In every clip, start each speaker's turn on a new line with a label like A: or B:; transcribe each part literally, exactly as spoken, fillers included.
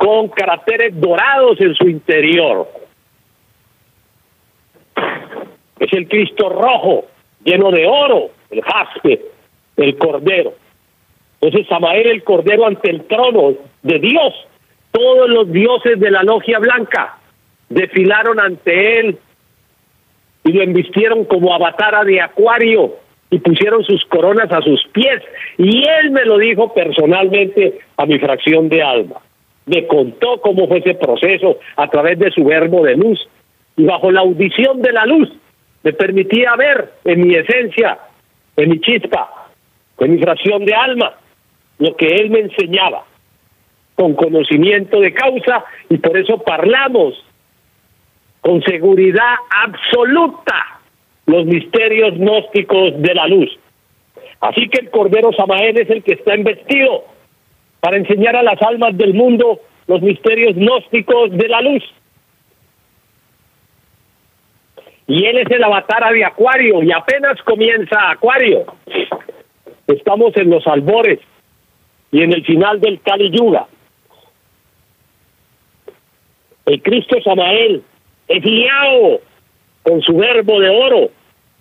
A: con caracteres dorados en su interior. Es el Cristo rojo, lleno de oro, el jaspe, el cordero. Entonces Samael, el cordero ante el trono de Dios. Todos los dioses de la logia blanca desfilaron ante él y lo embistieron como avatara de Acuario y pusieron sus coronas a sus pies. Y él me lo dijo personalmente a mi fracción de alma. Me contó cómo fue ese proceso a través de su verbo de luz. Y bajo la audición de la luz me permitía ver en mi esencia, en mi chispa, en mi fracción de alma, lo que él me enseñaba, con conocimiento de causa, y por eso parlamos con seguridad absoluta los misterios gnósticos de la luz. Así que el Cordero Samael es el que está investido para enseñar a las almas del mundo los misterios gnósticos de la luz. Y él es el avatara de Acuario, y apenas comienza Acuario. Estamos en los albores y en el final del Kali Yuga. El Cristo Samael es guiado con su verbo de oro,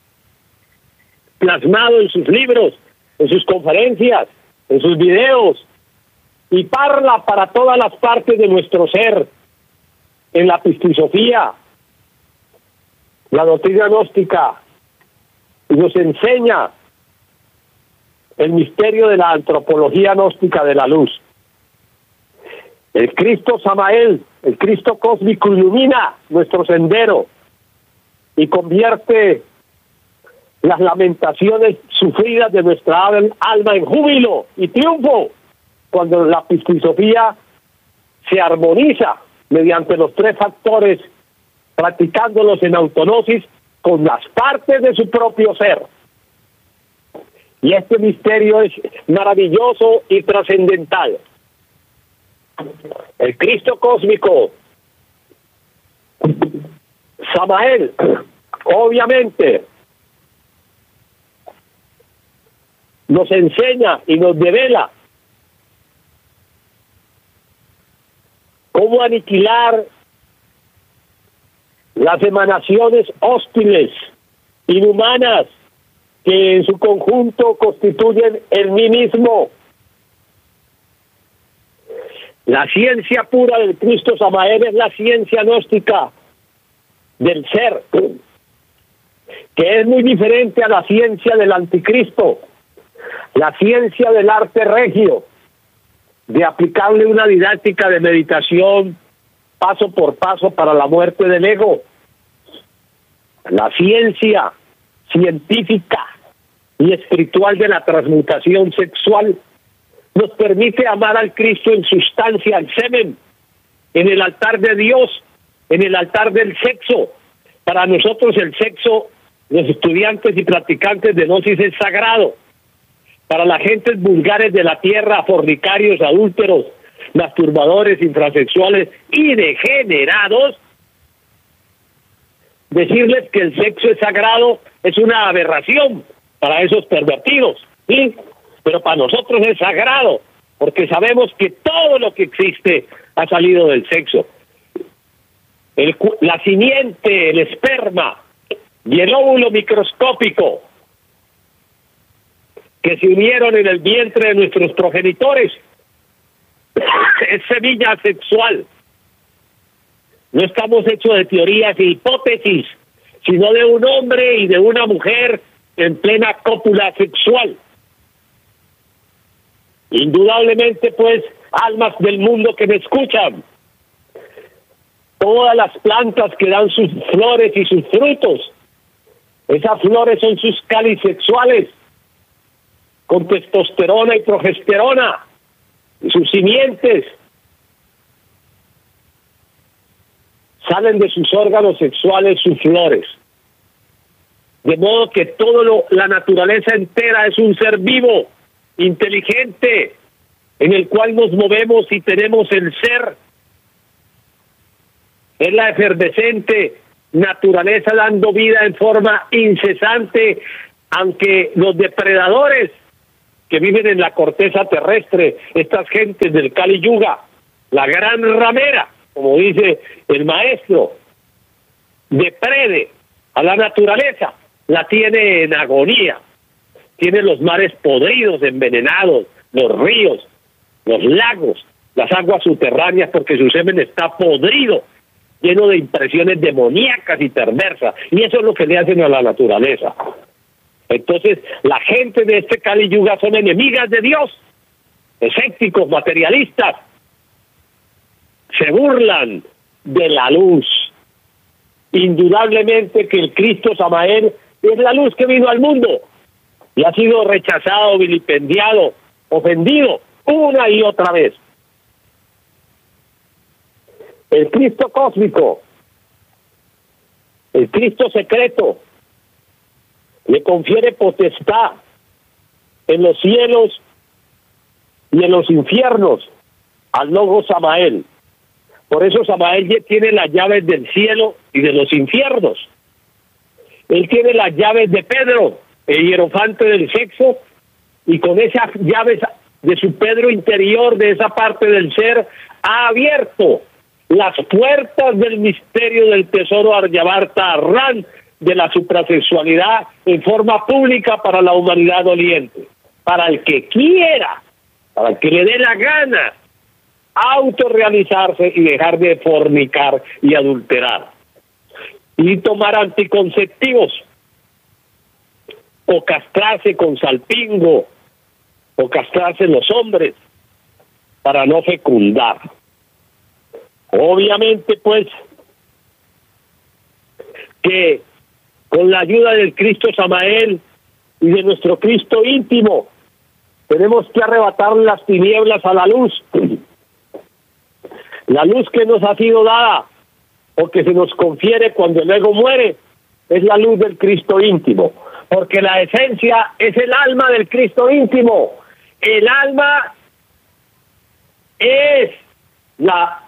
A: plasmado en sus libros, en sus conferencias, en sus videos, y parla para todas las partes de nuestro ser, en la pistisofía, la doctrina gnóstica, y nos enseña el misterio de la antropología gnóstica de la luz. El Cristo Samael, el Cristo cósmico, ilumina nuestro sendero y convierte las lamentaciones sufridas de nuestra alma en júbilo y triunfo, cuando la pistisofía se armoniza mediante los tres factores, practicándolos en autonosis con las partes de su propio ser. Y este misterio es maravilloso y trascendental. El Cristo cósmico, Samael, obviamente, nos enseña y nos devela cómo aniquilar las emanaciones hostiles, inhumanas, que en su conjunto constituyen el mí mismo. La ciencia pura del Cristo Samael es la ciencia gnóstica del ser, que es muy diferente a la ciencia del anticristo, la ciencia del arte regio, de aplicarle una didáctica de meditación paso por paso para la muerte del ego. La ciencia científica y espiritual de la transmutación sexual nos permite amar al Cristo en sustancia, al semen, en el altar de Dios, en el altar del sexo. Para nosotros el sexo, los estudiantes y practicantes de gnosis, es sagrado. Para las gentes vulgares de la tierra, fornicarios, adúlteros, masturbadores, infrasexuales y degenerados, decirles que el sexo es sagrado es una aberración para esos pervertidos, ¿sí? Pero para nosotros es sagrado, porque sabemos que todo lo que existe ha salido del sexo. El, la simiente, el esperma y el óvulo microscópico que se unieron en el vientre de nuestros progenitores es semilla sexual. No estamos hechos de teorías e hipótesis, sino de un hombre y de una mujer en plena cópula sexual. Indudablemente, pues, almas del mundo que me escuchan, todas las plantas que dan sus flores y sus frutos, esas flores son sus cáliz sexuales, con testosterona y progesterona, y sus simientes salen de sus órganos sexuales sus flores. De modo que todo lo, la naturaleza entera es un ser vivo, inteligente, en el cual nos movemos y tenemos el ser. Es la efervescente naturaleza dando vida en forma incesante, aunque los depredadores que viven en la corteza terrestre, estas gentes del Kali Yuga, la gran ramera, como dice el maestro, deprede a la naturaleza, la tiene en agonía, tiene los mares podridos, envenenados, los ríos, los lagos, las aguas subterráneas, porque su semen está podrido, lleno de impresiones demoníacas y perversas, y eso es lo que le hacen a la naturaleza. Entonces, la gente de este Kali Yuga son enemigas de Dios, escépticos, materialistas, se burlan de la luz. Indudablemente que el Cristo Samael es la luz que vino al mundo y ha sido rechazado, vilipendiado, ofendido una y otra vez. El Cristo cósmico, el Cristo secreto, le confiere potestad en los cielos y en los infiernos al logo Samael. Por eso Samael tiene las llaves del cielo y de los infiernos. Él tiene las llaves de Pedro, el hierofante del sexo, y con esas llaves de su Pedro interior, de esa parte del ser, ha abierto las puertas del misterio del tesoro Aryavarta Arran, de la suprasexualidad en forma pública para la humanidad doliente, para el que quiera, para el que le dé la gana, autorrealizarse y dejar de fornicar y adulterar, y tomar anticonceptivos, o castrarse con salpingo, o castrarse los hombres, para no fecundar. Obviamente, pues, que con la ayuda del Cristo Samael y de nuestro Cristo íntimo, tenemos que arrebatar las tinieblas a la luz. La luz que nos ha sido dada, o que se nos confiere cuando el ego muere, es la luz del Cristo íntimo, porque la esencia es el alma del Cristo íntimo. El alma es la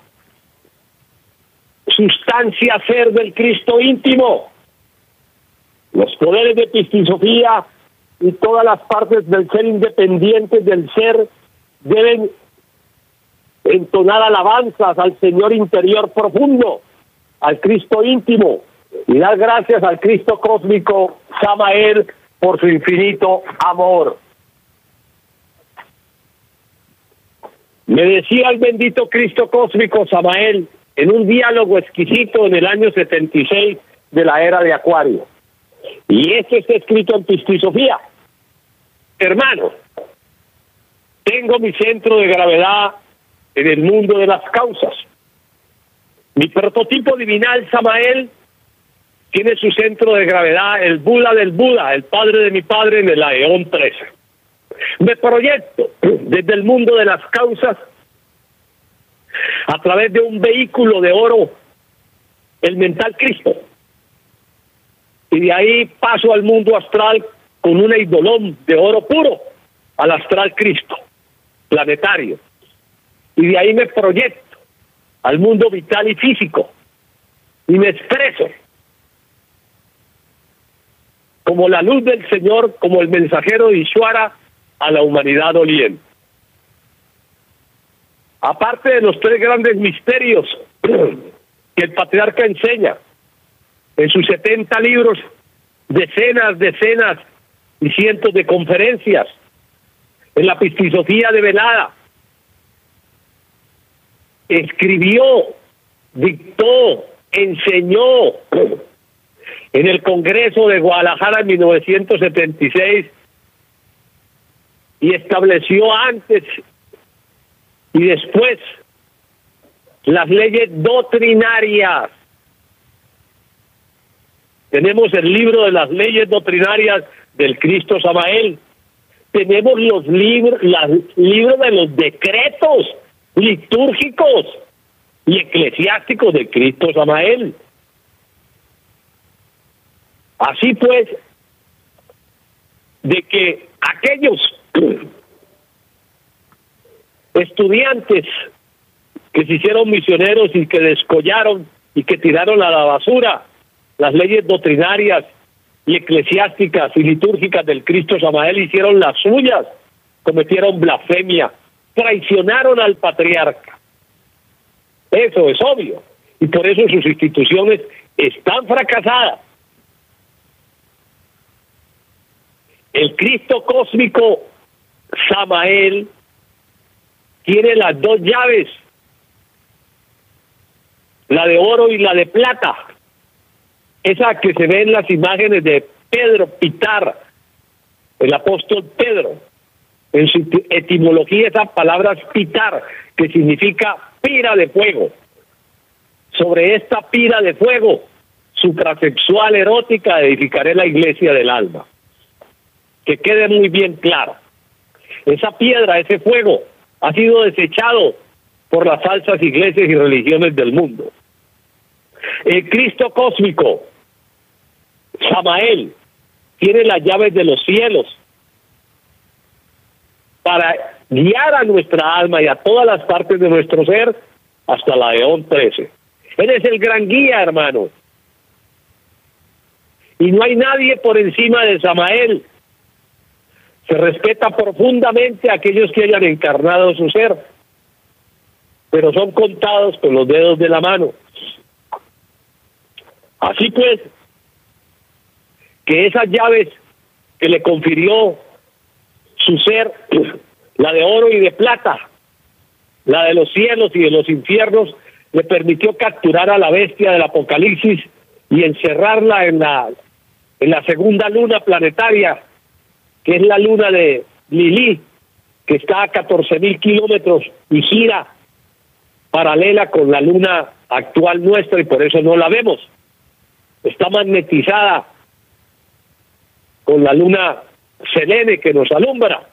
A: sustancia ser del Cristo íntimo. Los poderes de epistisofía y todas las partes del ser independientes del ser deben entonar alabanzas al Señor interior profundo, al Cristo íntimo, y dar gracias al Cristo cósmico Samael por su infinito amor. Me decía el bendito Cristo cósmico Samael en un diálogo exquisito en el año setenta y seis de la era de Acuario, y esto está escrito en Pistisofía: hermano, tengo mi centro de gravedad en el mundo de las causas. Mi prototipo divinal Samael tiene su centro de gravedad, el Buda del Buda, el padre de mi padre, en el Aeón trece. Me proyecto desde el mundo de las causas a través de un vehículo de oro, el mental Cristo, y de ahí paso al mundo astral con un eidolón de oro puro, al astral Cristo planetario, y de ahí me proyecto al mundo vital y físico y me expreso como la luz del Señor, como el mensajero de Ishvara a la humanidad doliente. Aparte de los tres grandes misterios que el patriarca enseña en sus setenta libros, decenas, decenas y cientos de conferencias, en la Pistisofía develada, escribió, dictó, enseñó en el Congreso de Guadalajara en mil novecientos setenta y seis, y estableció antes y después las leyes doctrinarias. Tenemos el libro de las leyes doctrinarias del Cristo Samael. Tenemos los libros, los libros de los decretos litúrgicos y eclesiásticos de Cristo Samael. Así pues, de que aquellos estudiantes que se hicieron misioneros y que descollaron y que tiraron a la basura las leyes doctrinarias y eclesiásticas y litúrgicas del Cristo Samael, hicieron las suyas, cometieron blasfemia, traicionaron al patriarca, Eso es obvio. Y por eso sus instituciones están fracasadas. El Cristo cósmico Samael tiene las dos llaves, la de oro y la de plata, esa que se ve en las imágenes de Pedro Pitar, el apóstol Pedro. En su etimología esa palabra es pitar, que significa pira de fuego. Sobre esta pira de fuego suprasexual erótica edificaré la iglesia del alma. Que quede muy bien claro. Esa piedra, ese fuego, ha sido desechado por las falsas iglesias y religiones del mundo. El Cristo cósmico, Samael, tiene las llaves de los cielos para guiar a nuestra alma y a todas las partes de nuestro ser hasta la Eón trece. Él es el gran guía, hermano. Y no hay nadie por encima de Samael. Se respeta profundamente a aquellos que hayan encarnado su ser, pero son contados con los dedos de la mano. Así pues, que esas llaves que le confirió su ser, la de oro y de plata, la de los cielos y de los infiernos, le permitió capturar a la bestia del Apocalipsis y encerrarla en la, en la segunda luna planetaria, que es la luna de Lilí, que está a catorce mil kilómetros y gira paralela con la luna actual nuestra, y por eso no la vemos. Está magnetizada con la luna Selene, que nos alumbra.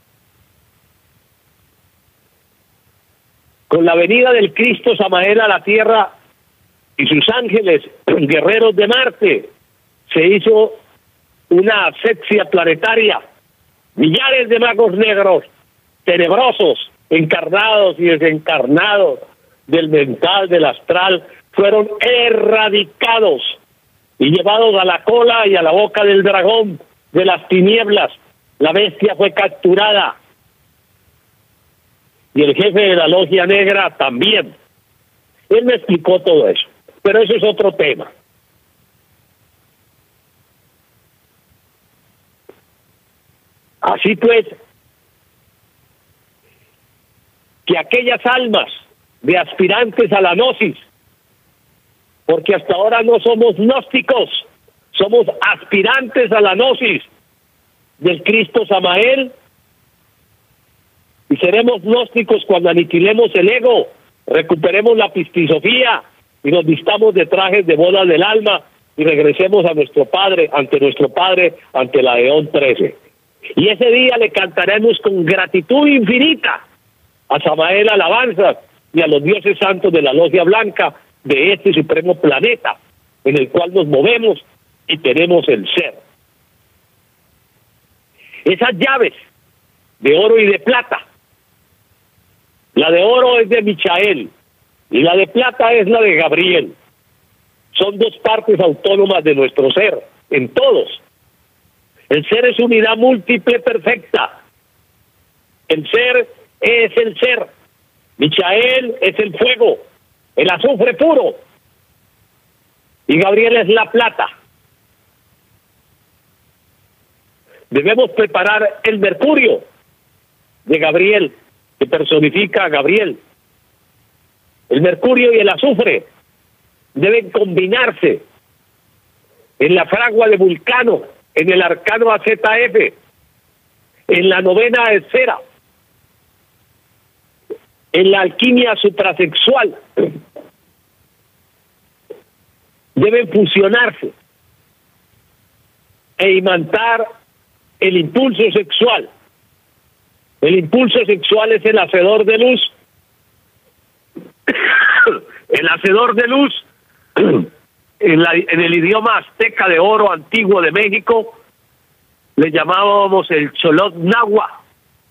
A: Con la venida del Cristo Samael a la tierra y sus ángeles guerreros de Marte, se hizo una asepsia planetaria. Millares de magos negros, tenebrosos, encarnados y desencarnados, del mental, del astral, fueron erradicados y llevados a la cola y a la boca del dragón de las tinieblas. La bestia fue capturada. Y el jefe de la logia negra también. Él me explicó todo eso, pero eso es otro tema. Así pues, que aquellas almas de aspirantes a la gnosis, porque hasta ahora no somos gnósticos, somos aspirantes a la gnosis del Cristo Samael, y seremos gnósticos cuando aniquilemos el ego, recuperemos la pistisofía y nos vistamos de trajes de boda del alma y regresemos a nuestro Padre, ante nuestro Padre, ante la Eón trece. Y ese día le cantaremos con gratitud infinita a Samael alabanzas y a los dioses santos de la logia blanca de este supremo planeta en el cual nos movemos y tenemos el ser. Esas llaves de oro y de plata, la de oro es de Michael y la de plata es la de Gabriel. Son dos partes autónomas de nuestro ser, en todos. El ser es unidad múltiple perfecta. El ser es el ser. Michael es el fuego, el azufre puro. Y Gabriel es la plata. Debemos preparar el mercurio de Gabriel, que personifica a Gabriel. El mercurio y el azufre deben combinarse en la fragua de Vulcano, en el arcano A Z F, en la novena esfera, en la alquimia suprasexual. Deben fusionarse e imantar el impulso sexual. El impulso sexual es el hacedor de luz. El hacedor de luz, en, la, en el idioma azteca de oro antiguo de México, le llamábamos el Cholot Nahua.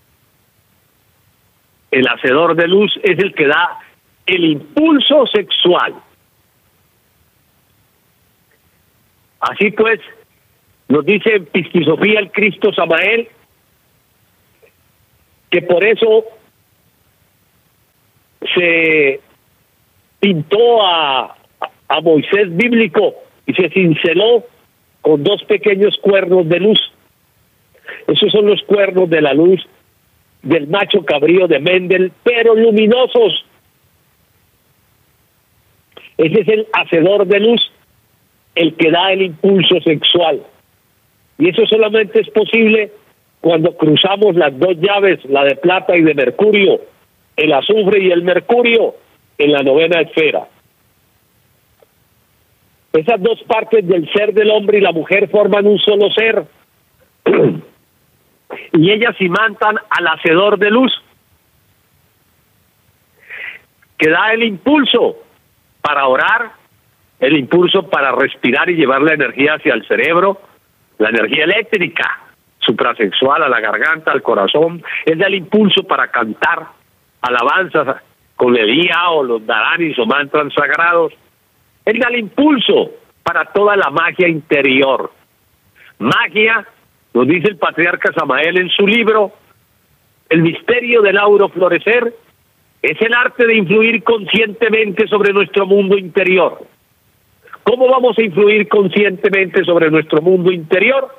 A: El hacedor de luz es el que da el impulso sexual. Así pues, nos dice en Pistisofía el Cristo Samael, que por eso se pintó a, a Moisés bíblico y se cinceló con dos pequeños cuernos de luz. Esos son los cuernos de la luz del macho cabrío de Mendel, pero luminosos. Ese es el hacedor de luz, el que da el impulso sexual. Y eso solamente es posible cuando cruzamos las dos llaves, la de plata y de mercurio, el azufre y el mercurio, en la novena esfera. Esas dos partes del ser del hombre y la mujer forman un solo ser. Y ellas imantan al hacedor de luz, que da el impulso para orar, el impulso para respirar y llevar la energía hacia el cerebro, la energía eléctrica, suprasexual, a la garganta, al corazón. Él da el impulso para cantar alabanzas con el Ia o los Dharanis o mantras sagrados. Él da el impulso para toda la magia interior. Magia, nos dice el patriarca Samael en su libro, el misterio del auro florecer, es el arte de influir conscientemente sobre nuestro mundo interior. ¿Cómo vamos a influir conscientemente sobre nuestro mundo interior?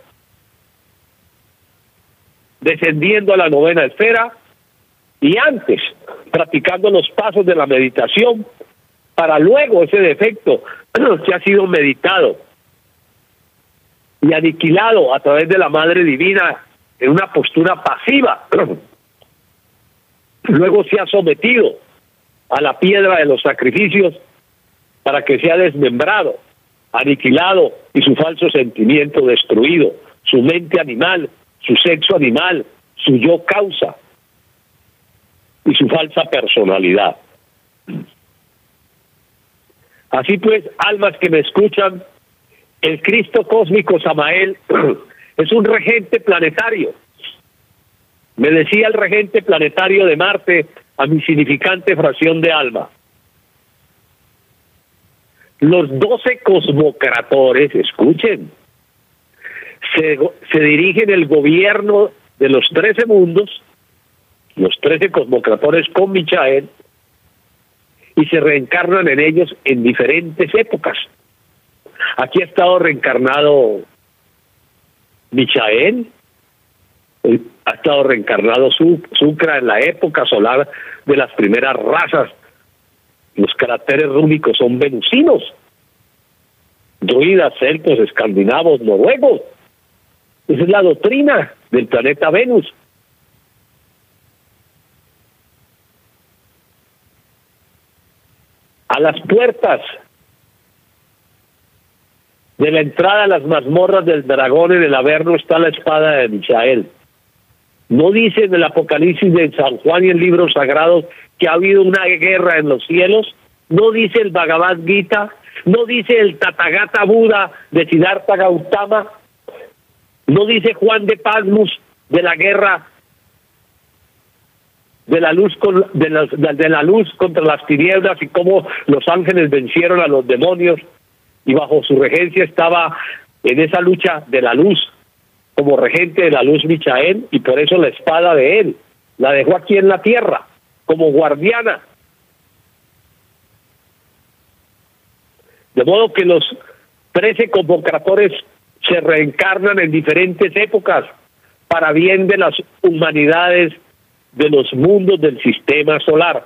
A: Descendiendo a la novena esfera y antes practicando los pasos de la meditación, para luego ese defecto que ha sido meditado y aniquilado a través de la Madre Divina en una postura pasiva, luego se ha sometido a la piedra de los sacrificios para que sea desmembrado, aniquilado y su falso sentimiento destruido, su mente animal, su sexo animal, su yo causa y su falsa personalidad. Así pues, almas que me escuchan, el Cristo cósmico Samael es un regente planetario. Me decía el regente planetario de Marte a mi significante fracción de alma. Los doce cosmocratores, escuchen, se, se dirigen el gobierno de los trece mundos, los trece cosmocratores con Michael, y se reencarnan en ellos en diferentes épocas. Aquí ha estado reencarnado Michael, ha estado reencarnado Sucra en la época solar de las primeras razas. Los caracteres rúnicos son venusinos, druidas, celtos, escandinavos, noruegos. Esa es la doctrina del planeta Venus. A las puertas de la entrada a las mazmorras del dragón en el Averno está la espada de Michael. No dice en el Apocalipsis de San Juan y en libros sagrados que ha habido una guerra en los cielos. No dice el Bhagavad Gita, no dice el Tathagata Buda de Siddhartha Gautama, no dice Juan de Patmos de la guerra de la luz con, de, la, de la luz contra las tinieblas y cómo los ángeles vencieron a los demonios y bajo su regencia estaba en esa lucha de la luz como regente de la luz Michael, y por eso la espada de él la dejó aquí en la tierra como guardiana. De modo que los trece convocadores se reencarnan en diferentes épocas para bien de las humanidades de los mundos del sistema solar.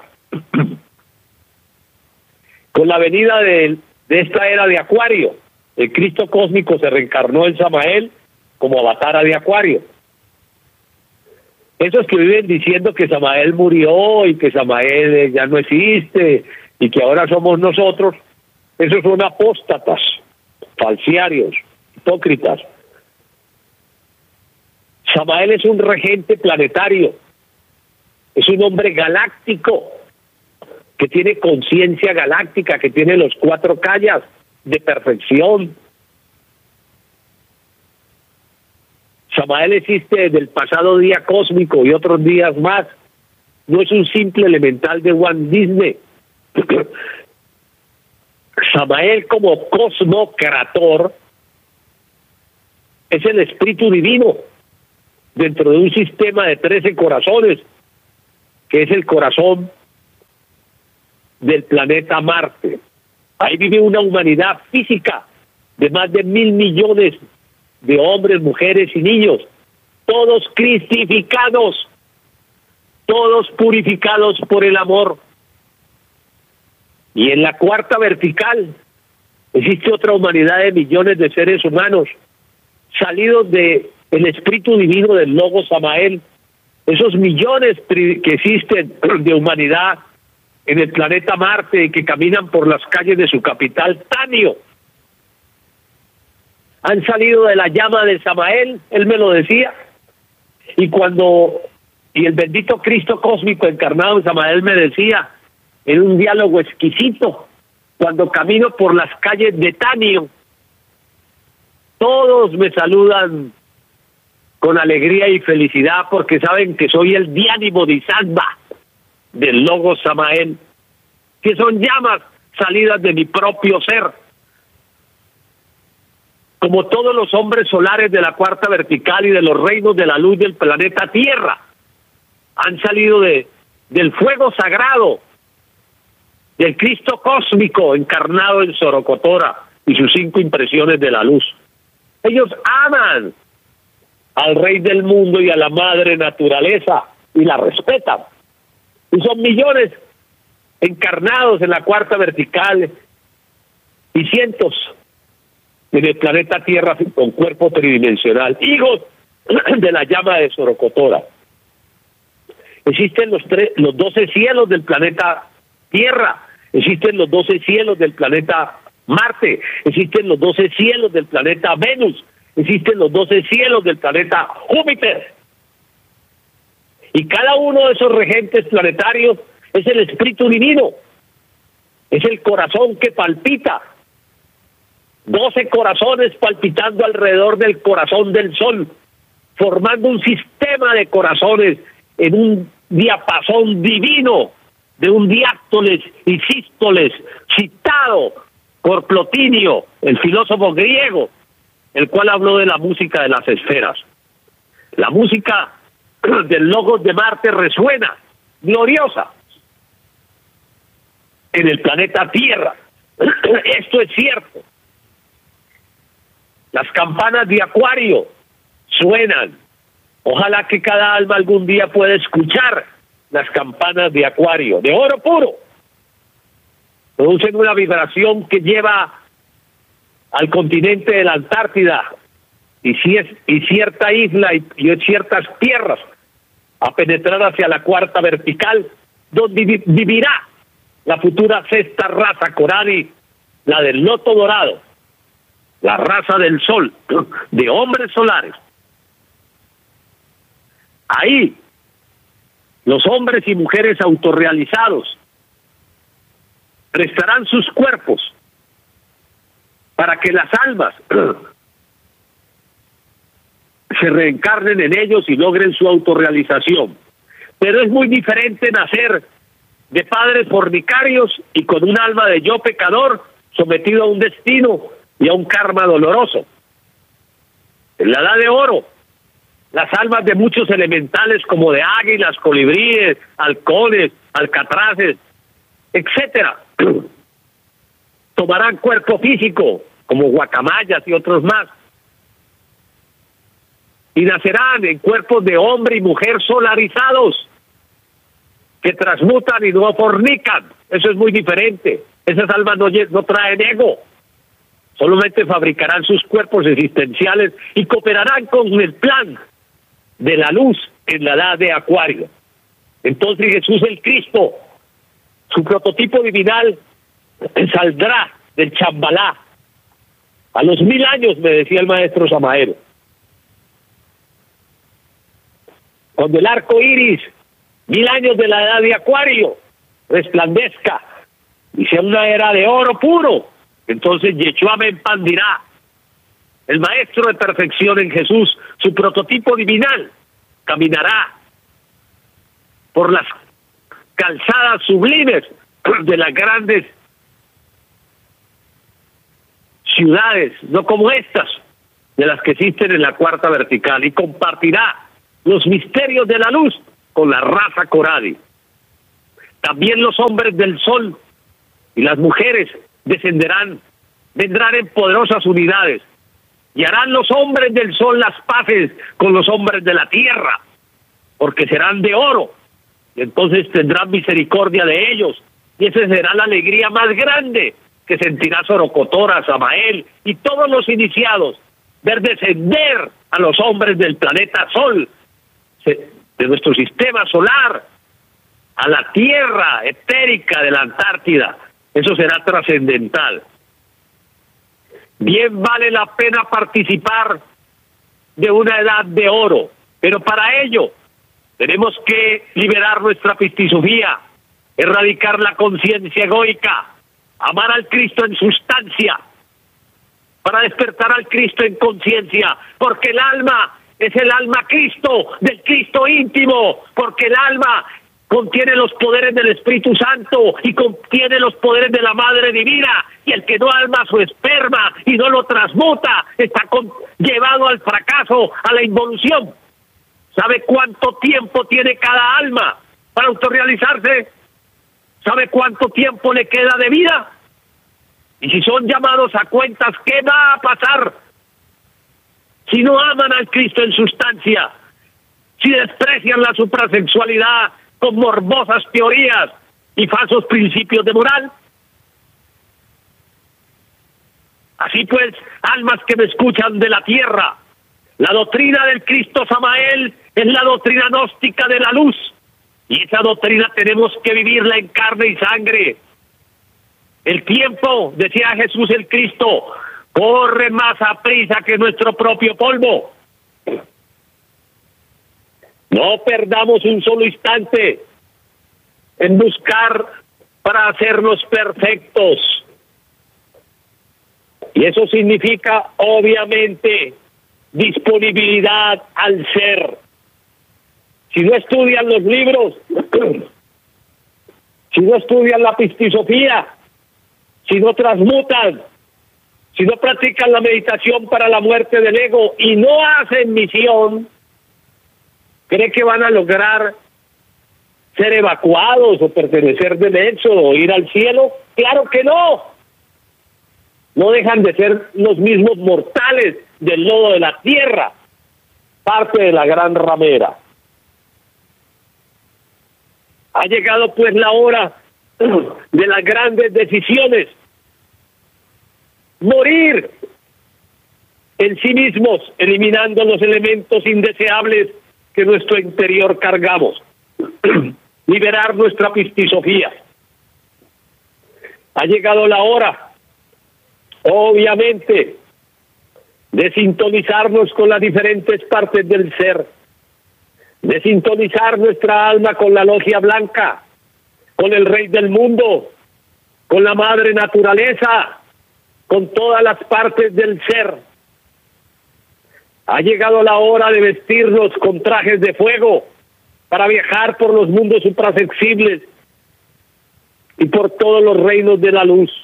A: Con la venida de, de esta era de Acuario, el Cristo cósmico se reencarnó en Samael como avatara de Acuario. Esos que viven diciendo que Samael murió y que Samael ya no existe y que ahora somos nosotros, esos son apóstatas, falsiarios, hipócritas. Samael es un regente planetario, es un hombre galáctico que tiene conciencia galáctica, que tiene los cuatro kayas de perfección. Samael existe desde el pasado día cósmico y otros días más. No es un simple elemental de Walt Disney. Samael como cosmocrator es el espíritu divino dentro de un sistema de trece corazones, que es el corazón del planeta Marte. Ahí vive una humanidad física de más de mil millones de hombres, mujeres y niños, todos cristificados, todos purificados por el amor. Y en la cuarta vertical existe otra humanidad de millones de seres humanos salidos de el espíritu divino del Logo Samael, esos millones que existen de humanidad en el planeta Marte y que caminan por las calles de su capital, Tanio. Han salido de la llama de Samael, él me lo decía, y cuando, y el bendito Cristo cósmico encarnado en Samael me decía, en un diálogo exquisito, cuando camino por las calles de Tanio, todos me saludan con alegría y felicidad porque saben que soy el diánimo de Isatba del Logo Samael, que son llamas salidas de mi propio ser. Como todos los hombres solares de la cuarta vertical y de los reinos de la luz del planeta Tierra, han salido de, del fuego sagrado, del Cristo cósmico encarnado en Sorocotora y sus cinco impresiones de la luz. Ellos aman al Rey del mundo y a la Madre Naturaleza y la respetan. Y son millones encarnados en la cuarta vertical y cientos en el planeta Tierra con cuerpo tridimensional, hijos de la llama de Sorocotora. Existen los tres, los doce cielos del planeta Tierra, existen los doce cielos del planeta Marte, existen los doce cielos del planeta Venus, existen los doce cielos del planeta Júpiter. Y cada uno de esos regentes planetarios es el espíritu divino, es el corazón que palpita. Doce corazones palpitando alrededor del corazón del Sol, formando un sistema de corazones en un diapasón divino de un diástoles y sístoles citado por Plotinio, el filósofo griego, el cual habló de la música de las esferas. La música del Logos de Marte resuena, gloriosa, en el planeta Tierra. Esto es cierto. Las campanas de Acuario suenan. Ojalá que cada alma algún día pueda escuchar las campanas de Acuario, de oro puro. Producen una vibración que lleva al continente de la Antártida y, si es, y cierta isla y, y ciertas tierras a penetrar hacia la cuarta vertical, donde vivirá la futura sexta raza Corani, la del loto dorado, la raza del sol, de hombres solares. Ahí, los hombres y mujeres autorrealizados prestarán sus cuerpos para que las almas se reencarnen en ellos y logren su autorrealización. Pero es muy diferente nacer de padres fornicarios y con un alma de yo pecador sometido a un destino y a un karma doloroso. En la edad de oro, las almas de muchos elementales como de águilas, colibríes, halcones, alcatraces, etcétera, tomarán cuerpo físico como guacamayas y otros más y nacerán en cuerpos de hombre y mujer solarizados que transmutan y no fornican. Eso es muy diferente. Esas almas no, no traen ego, solamente fabricarán sus cuerpos existenciales y cooperarán con el plan de la luz en la edad de Acuario. Entonces Jesús el Cristo, su prototipo divinal, saldrá del Chambalá a los mil años, me decía el maestro Samael, cuando el arco iris, mil años de la edad de Acuario, resplandezca y sea una era de oro puro. Entonces Yeshua me expandirá, el maestro de perfección en Jesús, su prototipo divinal, caminará por las calzadas sublimes de las grandes ciudades, no como estas, de las que existen en la cuarta vertical, y compartirá los misterios de la luz con la raza Coradi. También los hombres del sol y las mujeres descenderán, vendrán en poderosas unidades, y harán los hombres del sol las paces con los hombres de la tierra, porque serán de oro, y entonces tendrán misericordia de ellos, y esa será la alegría más grande que sentirá Sorocotora, Samael y todos los iniciados, ver descender a los hombres del planeta Sol, de nuestro sistema solar, a la tierra etérica de la Antártida. Eso será trascendental. Bien vale la pena participar de una edad de oro, pero para ello tenemos que liberar nuestra pistisofía, erradicar la conciencia egoica, amar al Cristo en sustancia, para despertar al Cristo en conciencia, porque el alma es el alma Cristo, del Cristo íntimo, porque el alma contiene los poderes del Espíritu Santo y contiene los poderes de la Madre Divina, y el que no alma su esperma y no lo transmuta está con, llevado al fracaso, a la involución. ¿Sabe cuánto tiempo tiene cada alma para autorrealizarse? ¿Sabe cuánto tiempo le queda de vida? Y si son llamados a cuentas, ¿qué va a pasar si no aman al Cristo en sustancia? Si desprecian la suprasexualidad con morbosas teorías y falsos principios de moral. Así pues, almas que me escuchan de la tierra, la doctrina del Cristo Samael es la doctrina gnóstica de la luz, y esa doctrina tenemos que vivirla en carne y sangre. El tiempo, decía Jesús el Cristo, corre más aprisa que nuestro propio polvo. No perdamos un solo instante en buscar para hacernos perfectos. Y eso significa, obviamente, disponibilidad al ser. Si no estudian los libros, si no estudian la pistisofía, si no transmutan, si no practican la meditación para la muerte del ego y no hacen misión, ¿cree que van a lograr ser evacuados o pertenecer del éxodo o ir al cielo? ¡Claro que no! No dejan de ser los mismos mortales del lodo de la tierra, parte de la gran ramera. Ha llegado pues la hora de las grandes decisiones. Morir en sí mismos, eliminando los elementos indeseables que nuestro interior cargamos. Liberar nuestra pistisofía. Ha llegado la hora, obviamente, de sintonizarnos con las diferentes partes del ser, de sintonizar nuestra alma con la logia blanca, con el rey del mundo, con la madre naturaleza, con todas las partes del ser. Ha llegado la hora de vestirnos con trajes de fuego para viajar por los mundos suprasensibles y por todos los reinos de la luz.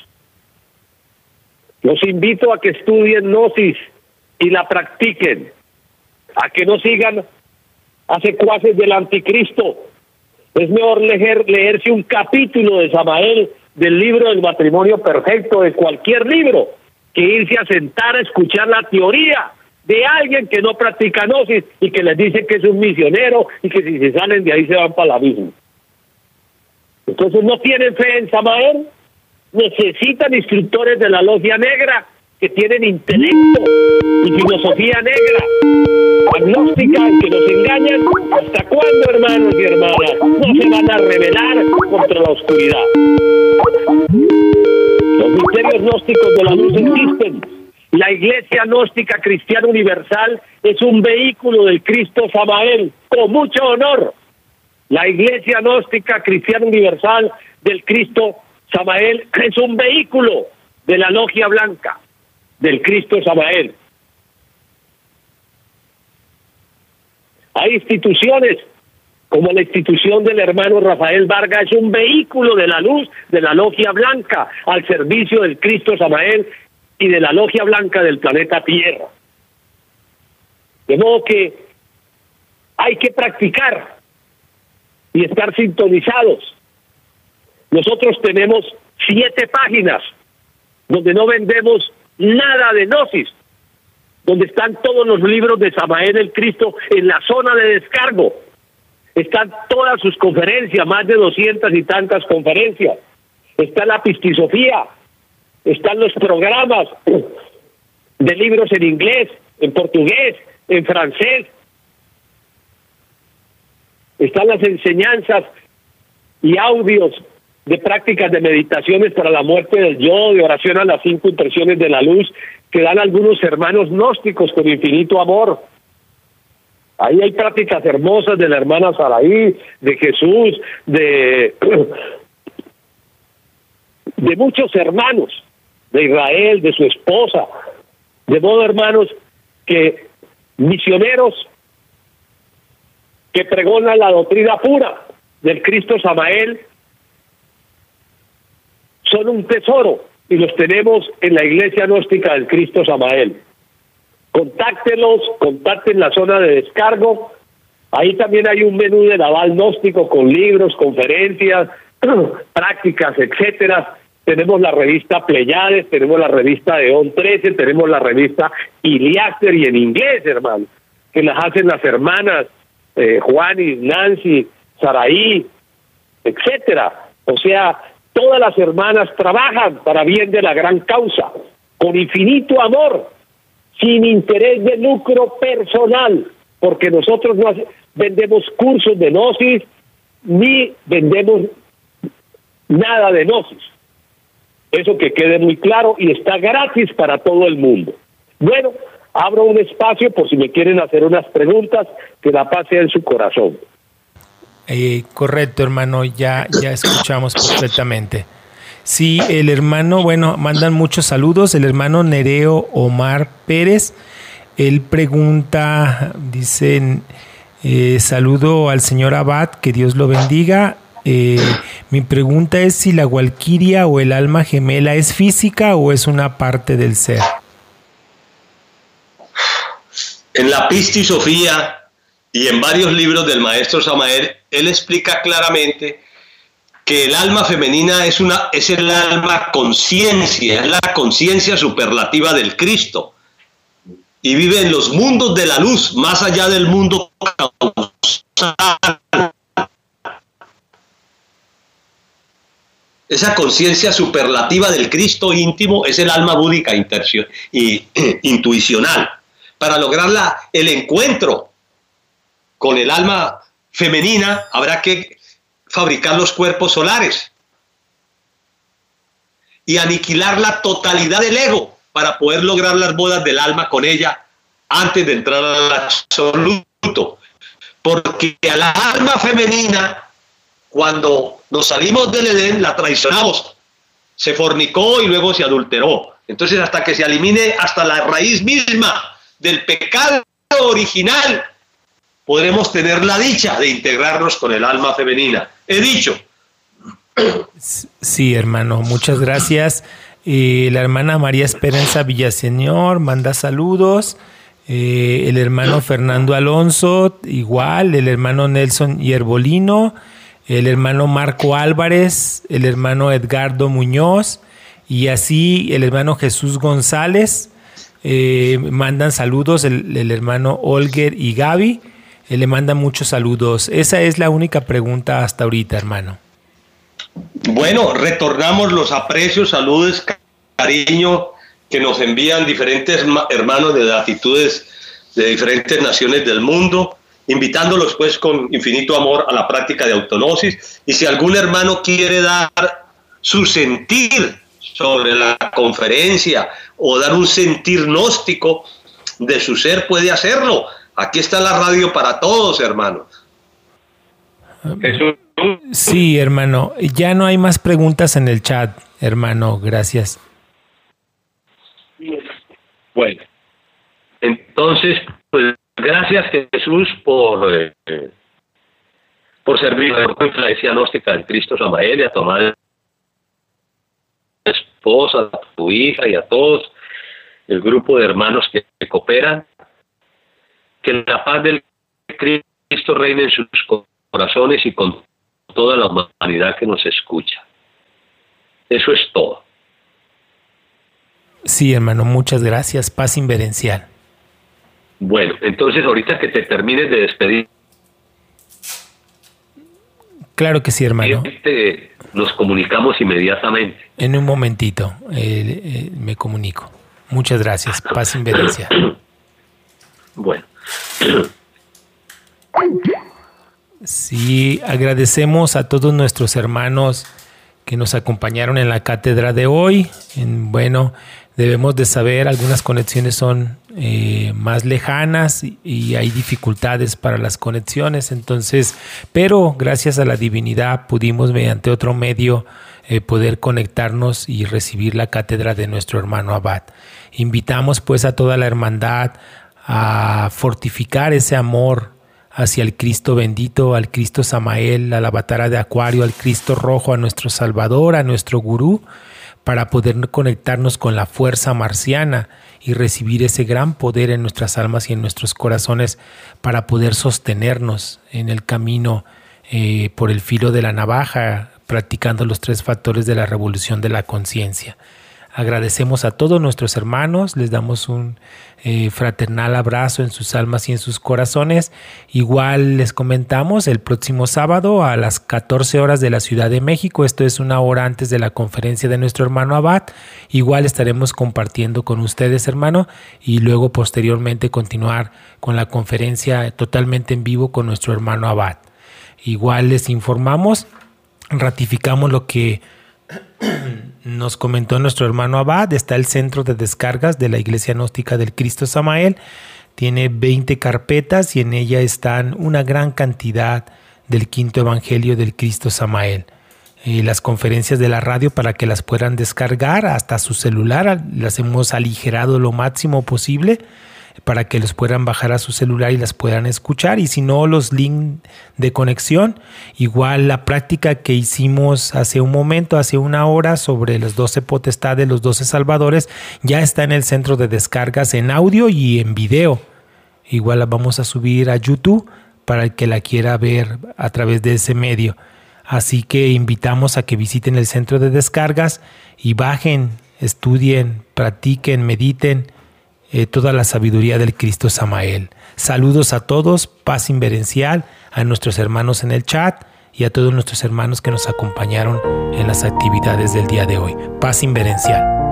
A: Los invito a que estudien Gnosis y la practiquen, a que no sigan a secuaces del anticristo. Es mejor leer, leerse un capítulo de Samael del libro del matrimonio perfecto, de cualquier libro, que irse a sentar a escuchar la teoría de alguien que no practica Gnosis y que les dice que es un misionero y que si se salen de ahí se van para el abismo. Entonces no tienen fe en Samael, necesitan instructores de la logia negra que tienen intelecto y filosofía negra, agnóstica, que nos engañan. ¿Hasta cuándo, hermanos y hermanas? No se van a rebelar contra la oscuridad. Los misterios gnósticos de la luz existen. La Iglesia Gnóstica Cristiana Universal es un vehículo del Cristo Samael, con mucho honor. La Iglesia Gnóstica Cristiana Universal del Cristo Samael es un vehículo de la logia blanca del Cristo Samael. Hay instituciones como la institución del hermano Rafael Vargas, es un vehículo de la luz de la logia blanca al servicio del Cristo Samael y de la logia blanca del planeta Tierra. De modo que hay que practicar y estar sintonizados. Nosotros tenemos siete páginas donde no vendemos nada de Gnosis, donde están todos los libros de Samael el Cristo en la zona de descargo. Están todas sus conferencias, más de doscientas y tantas conferencias. Está la Pistisofía, están los programas de libros en inglés, en portugués, en francés. Están las enseñanzas y audios de prácticas de meditaciones para la muerte del yo, de oración a las cinco impresiones de la luz, que dan algunos hermanos gnósticos con infinito amor. Ahí hay prácticas hermosas de la hermana Saraí, de Jesús, de, de muchos hermanos, de Israel, de su esposa, de modo, hermanos, que misioneros que pregonan la doctrina pura del Cristo Samael son un tesoro y los tenemos en la iglesia gnóstica del Cristo Samael. Contáctenlos, contacten la zona de descargo. Ahí también hay un menú de naval gnóstico con libros, conferencias, prácticas, etcétera. Tenemos la revista Pleiades, tenemos la revista Eón trece, tenemos la revista Iliaster y en inglés, hermano, que las hacen las hermanas eh, Juani, Nancy, Saraí, etcétera. O sea, todas las hermanas trabajan para bien de la gran causa, con infinito amor, sin interés de lucro personal, porque nosotros no hace, vendemos cursos de Gnosis, ni vendemos nada de Gnosis. Eso que quede muy claro, y está gratis para todo el mundo. Bueno, abro un espacio por si me quieren hacer unas preguntas, que la paz sea en su corazón.
B: Eh, correcto, hermano, ya, ya escuchamos perfectamente. Sí, el hermano, bueno, mandan muchos saludos. El hermano Nereo Omar Pérez, él pregunta, dice, eh, saludo al señor Abad, que Dios lo bendiga. Eh, mi pregunta es si la Walquiria o el alma gemela es física o es una parte del ser.
C: En la Pistisofía y en varios libros del maestro Samael, él explica claramente que el alma femenina es, una, es el alma conciencia, es la conciencia superlativa del Cristo, y vive en los mundos de la luz, más allá del mundo causal. Esa conciencia superlativa del Cristo íntimo es el alma búdica y intuicional. Para lograr la, el encuentro con el alma femenina, habrá que fabricar los cuerpos solares y aniquilar la totalidad del ego para poder lograr las bodas del alma con ella antes de entrar al absoluto. Porque a la alma femenina, cuando nos salimos del Edén, la traicionamos, se fornicó y luego se adulteró. Entonces, hasta que se elimine hasta la raíz misma del pecado original, podremos tener la dicha de integrarnos con el alma femenina. He dicho.
B: Sí, hermano, muchas gracias. Eh, la hermana María Esperanza Villaseñor manda saludos. Eh, el hermano Fernando Alonso, igual. El hermano Nelson Yerbolino. El hermano Marco Álvarez. El hermano Edgardo Muñoz. Y así el hermano Jesús González. Eh, mandan saludos. El, el hermano Olger y Gaby. Eh, le mandan muchos saludos. Esa es la única pregunta hasta ahorita, hermano.
C: Bueno, retornamos los aprecios, saludos, cariño que nos envían diferentes hermanos de latitudes de diferentes naciones del mundo, invitándolos pues con infinito amor a la práctica de autognosis. Y si algún hermano quiere dar su sentir sobre la conferencia o dar un sentir gnóstico de su ser, puede hacerlo. Aquí está la radio para todos, hermanos.
A: Jesús.
B: Sí, hermano. Ya no hay más preguntas en el chat, hermano. Gracias.
C: Bueno, entonces, pues gracias, Jesús, por, eh, por servir a la iglesia gnóstica del Cristo Samael y a tu madre, esposa, a tu hija y a todos el grupo de hermanos que, que cooperan. Que la paz del Cristo reine en sus corazones y con toda la humanidad que nos escucha. Eso es todo.
B: Sí, hermano, muchas gracias. Paz inverencial.
C: Bueno, entonces ahorita que te termines de despedir.
B: Claro que sí, hermano.
C: Este, nos comunicamos inmediatamente.
B: En un momentito eh, eh, me comunico. Muchas gracias. Paz inverencial.
C: Bueno.
B: Sí, agradecemos a todos nuestros hermanos que nos acompañaron en la cátedra de hoy. En, bueno, debemos de saber, algunas conexiones son eh, más lejanas y, y hay dificultades para las conexiones, entonces, pero gracias a la divinidad pudimos mediante otro medio eh, poder conectarnos y recibir la cátedra de nuestro hermano Abad. Invitamos pues a toda la hermandad a fortificar ese amor hacia el Cristo bendito, al Cristo Samael, a la Avatara de Acuario, al Cristo Rojo, a nuestro Salvador, a nuestro Gurú, para poder conectarnos con la fuerza marciana y recibir ese gran poder en nuestras almas y en nuestros corazones para poder sostenernos en el camino eh, por el filo de la navaja, practicando los tres factores de la revolución de la conciencia. Agradecemos a todos nuestros hermanos, les damos un eh, fraternal abrazo en sus almas y en sus corazones. Igual les comentamos el próximo sábado a las catorce horas de la Ciudad de México, esto es una hora antes de la conferencia de nuestro hermano Abad. Igual estaremos compartiendo con ustedes, hermano, y luego posteriormente continuar con la conferencia totalmente en vivo con nuestro hermano Abad. Igual les informamos, ratificamos lo que nos comentó nuestro hermano Abad. Está el centro de descargas de la Iglesia Gnóstica del Cristo Samael. Tiene veinte carpetas y en ella están una gran cantidad del quinto evangelio del Cristo Samael. Eh, las conferencias de la radio, para que las puedan descargar hasta su celular, las hemos aligerado lo máximo posible para que los puedan bajar a su celular y las puedan escuchar, y si no, los links de conexión. Igual la práctica que hicimos hace un momento, hace una hora, sobre las doce potestades, los doce salvadores, ya está en el centro de descargas en audio y en video. Igual la vamos a subir a YouTube para el que la quiera ver a través de ese medio. Así que invitamos a que visiten el centro de descargas y bajen, estudien, practiquen, mediten Eh, toda la sabiduría del Cristo Samael. Saludos a todos, paz inverencial, a nuestros hermanos en el chat y a todos nuestros hermanos que nos acompañaron en las actividades del día de hoy. Paz inverencial.